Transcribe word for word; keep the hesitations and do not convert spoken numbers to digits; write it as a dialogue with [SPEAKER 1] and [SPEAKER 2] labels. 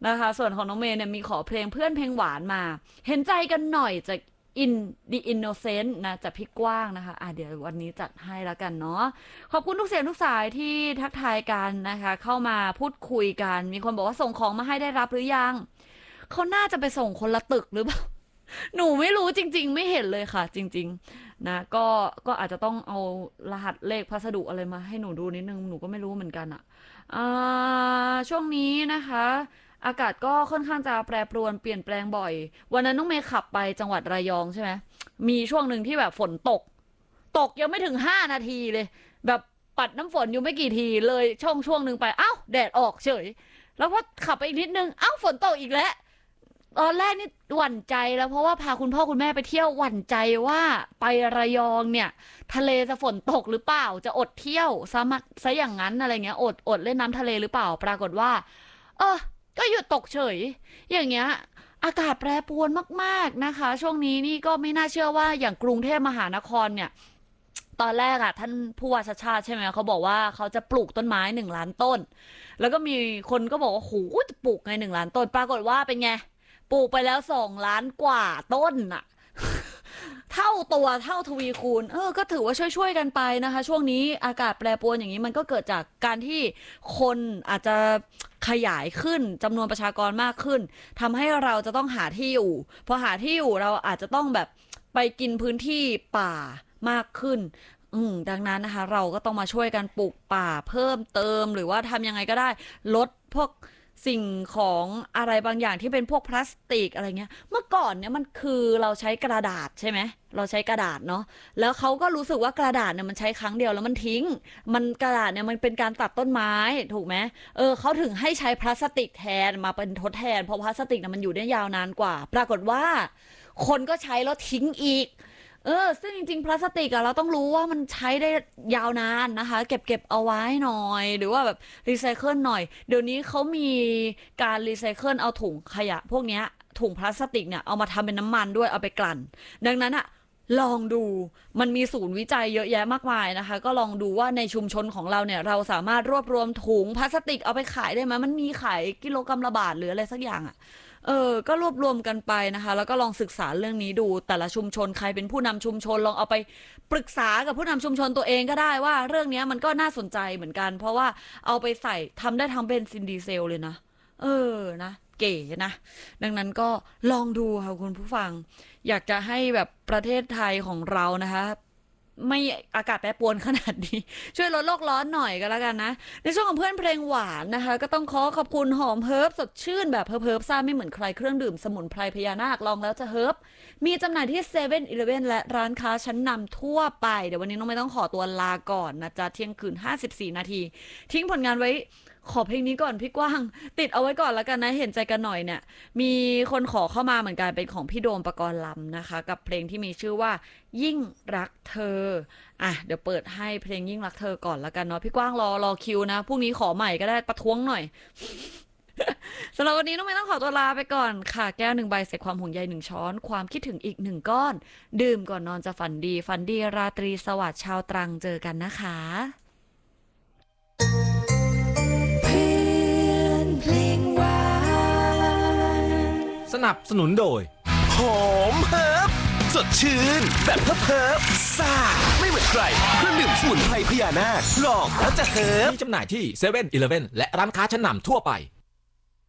[SPEAKER 1] นะคะส่วนของน้องเมย์เนี่ยมีขอเพลงเพื่อนเพลงหวานมาเห็นใจกันหน่อยจาก In the Innocent นะจากพี่กว้างนะคะอ่ะเดี๋ยววันนี้จัดให้แล้วกันเนาะขอบคุณทุกเสียงทุกสายที่ทักทายกันนะคะเข้ามาพูดคุยกันมีคนบอกว่าส่งของมาให้ได้รับหรือยังเขาน่าจะไปส่งคนละตึกหรือเปล่าหนูไม่รู้จริงๆไม่เห็นเลยค่ะจริงๆนะก็ก็อาจจะต้องเอารหัสเลขพัสดุอะไรมาให้หนูดูนิดนึงหนูก็ไม่รู้เหมือนกันอะอ่าช่วงนี้นะคะอากาศก็ค่อนข้างจะแปรปรวนเปลี่ยนแปลงบ่อยวันนั้นน้องเมย์ขับไปจังหวัดระยองใช่ไหมมีช่วงหนึ่งที่แบบฝนตกตกยังไม่ถึงห้านาทีเลยแบบปัดน้ำฝนอยู่ไม่กี่ทีเลยช่วงช่วงหนึ่งไปเอ้าแดดออกเฉยแล้วพอขับไปอีกนิดนึงเอ้าฝนตกอีกแล้วตอนแรกนี่หวั่นใจแล้วเพราะว่าพาคุณพ่อคุณแม่ไปเที่ยวหวั่นใจว่าไประยองเนี่ยทะเลจะฝนตกหรือเปล่าจะอดเที่ยวซะมักซะอย่างนั้นอะไรเงี้ยอดอดเล่นน้ำทะเลหรือเปล่าปรากฏว่าเออก็หยุดตกเฉยอย่างเงี้ยอากาศแปรปรวนมากๆนะคะช่วงนี้นี่ก็ไม่น่าเชื่อว่าอย่างกรุงเทพมหานครเนี่ยตอนแรกอ่ะท่านผู้ว่าชาติชาติใช่ไหมเขาบอกว่าเขาจะปลูกต้นไม้หนึ่งล้านต้นแล้วก็มีคนก็บอกว่าโหจะปลูกไงหนึ่งล้านต้นปรากฏว่าเป็นไงปลูกไปแล้วสองล้านกว่าต้นน่ะ เท่าตัวเท่าทวีคูณเออก็ถือว่าช่วยๆกันไปนะคะช่วงนี้อากาศแปรปรวนอย่างนี้มันก็เกิดจากการที่คนอาจจะขยายขึ้นจำนวนประชากรมากขึ้นทำให้เราจะต้องหาที่อยู่พอหาที่อยู่เราอาจจะต้องแบบไปกินพื้นที่ป่ามากขึ้นอืมดังนั้นนะคะเราก็ต้องมาช่วยกันปลูกป่าเพิ่มเติมหรือว่าทำยังไงก็ได้ลดพวกสิ่งของอะไรบางอย่างที่เป็นพวกพลาสติกอะไรเงี้ยเมื่อก่อนเนี่ยมันคือเราใช้กระดาษใช่ไหมเราใช้กระดาษเนาะแล้วเขาก็รู้สึกว่ากระดาษเนี่ยมันใช้ครั้งเดียวแล้วมันทิ้งมันกระดาษเนี่ยมันเป็นการตัดต้นไม้ถูกไหมเออเขาถึงให้ใช้พลาสติกแทนมาเป็นทดแทนเพราะพลาสติกเนี่ยมันอยู่ได้ยาวนานกว่าปรากฏว่าคนก็ใช้แล้วทิ้งอีกเออซึ่งจริงๆพลาสติกอะเราต้องรู้ว่ามันใช้ได้ยาวนานนะคะเก็บเก็บเอาไว้หน่อยหรือว่าแบบรีไซเคิลหน่อยเดี๋ยวนี้เขามีการรีไซเคิลเอาถุงขยะพวกเนี้ยถุงพลาสติกเนี่ยเอามาทำเป็นน้ำมันด้วยเอาไปกลั่นดังนั้นอะลองดูมันมีศูนย์วิจัยเยอะแยะมากมายนะคะก็ลองดูว่าในชุมชนของเราเนี่ยเราสามารถรวบรวมถุงพลาสติกเอาไปขายได้ไหมมันมีขายกิโลกรัมละบาทหรืออะไรสักอย่างอะเออก็รวบรวมกันไปนะคะแล้วก็ลองศึกษาเรื่องนี้ดูแต่ละชุมชนใครเป็นผู้นำชุมชนลองเอาไปปรึกษากับผู้นำชุมชนตัวเองก็ได้ว่าเรื่องนี้มันก็น่าสนใจเหมือนกันเพราะว่าเอาไปใส่ทำได้ทั้งเบนซินดีเซลเลยนะเออนะเก๋นะดังนั้นก็ลองดูค่ะคุณผู้ฟังอยากจะให้แบบประเทศไทยของเรานะคะไม่อากาศแปรปรวนขนาดนี้ช่วยลดโลกร้อนหน่อยก็แล้วกันนะในช่วงของเพื่อนเพลงหวานนะคะก็ต้องขอขอบคุณหอมเฮิร์บสดชื่นแบบเฮิร์บเฮิร์บซ่าไม่เหมือนใครเครื่องดื่มสมุนไพรพญานาคลองแล้วจะเฮิร์บมีจำหน่ายที่เซเว่นอีเลฟเว่นและร้านค้าชั้นนำทั่วไปเดี๋ยววันนี้น้องไม่ต้องขอตัวลาก่อนนะจ๊ะเที่ยงคืนห้าสิบสี่นาทีทิ้งผลงานไว้ขอเพลงนี้ก่อนพี่กว้างติดเอาไว้ก่อนแล้วกันนะเห็นใจกันหน่อยเนี่ยมีคนขอเข้ามาเหมือนกันเป็นของพี่โดมปกรณ์ลำนะคะกับเพลงที่มีชื่อว่ายิ่งรักเธออ่ะเดี๋ยวเปิดให้เพลงยิ่งรักเธอก่อนแล้วกันเนาะพี่กว้างรอรอคิวนะพรุ่งนี้ขอใหม่ก็ได้ประท้วงหน่อย สำหรับวันนี้น้องไม่ต้องขอตัวลาไปก่อนค่ะแก้วหนึ่งใบใส่ความห่วงใยหนึ่งช้อนความคิดถึงอีกหนึ่งก้อนดื่มก่อนนอนจะฝันดีฝันดีราตรีสวัสดิ์ชาวตรังเจอกันนะคะ
[SPEAKER 2] สนับสนุนโดย
[SPEAKER 3] หอมเฮิร์บสดชื่นแบบเฮิร์บเฮิร์บซ่าไม่เหมือนใครเครื่องดื่มสมุนไพรพญานาคลองแล้วจะเฮิร์บ
[SPEAKER 2] มีจำหน่ายที่เซเว่นอีเลฟเว่นและร้านค้าชั้นนำทั่วไป